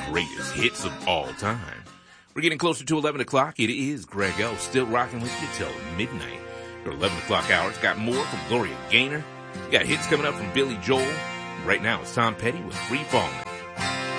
greatest hits of all time. We're getting closer to 11 o'clock. It is Greg O, still rocking with you till midnight. Your 11 o'clock hour, it's got more from Gloria Gaynor. We got hits coming up from Billy Joel. Right now, it's Tom Petty with Free Fallin'.